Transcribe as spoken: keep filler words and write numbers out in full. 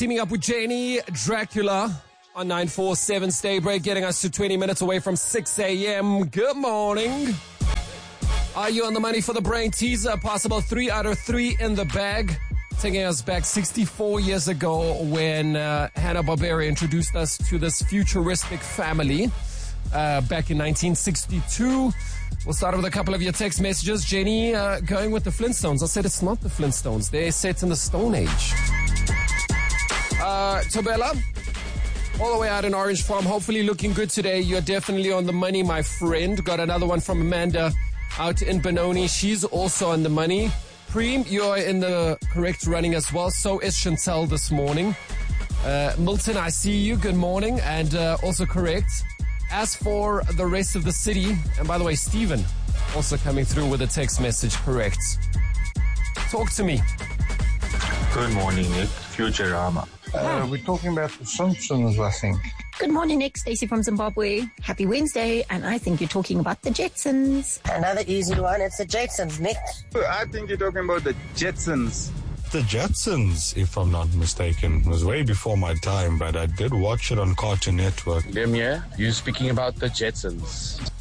Teaming up with Janie Dracula on nine four seven Stay Break, getting us to twenty minutes away from six a.m. Good morning. Are you on the money for the brain teaser? Possible three out of three in the bag. Taking us back sixty-four years ago when uh, Hanna-Barbera introduced us to this futuristic family uh, back in nineteen sixty-two. We'll start with a couple of your text messages. Jenny uh, going with the Flintstones. I said it's not the Flintstones. They're set in the Stone Age. Uh, Tobella, all the way out in Orange Farm, hopefully looking good today. You're definitely on the money, my friend. Got another one from Amanda out in Benoni. She's also on the money. Preem, you're in the correct running as well. So is Chantel this morning. Uh, Milton, I see you. Good morning. And uh, also correct. As for the rest of the city, and by the way, Stephen also coming through with a text message. Correct. Talk to me. Good morning, Nick. Futurama. Uh, we're talking about the Simpsons, I think. Good morning, Nick. Stacey from Zimbabwe. Happy Wednesday, and I think you're talking about the Jetsons. Another easy one. It's the Jetsons, Nick. I think you're talking about the Jetsons. The Jetsons, if I'm not mistaken, was way before my time, but I did watch it on Cartoon Network. Lemia, you speaking about the Jetsons.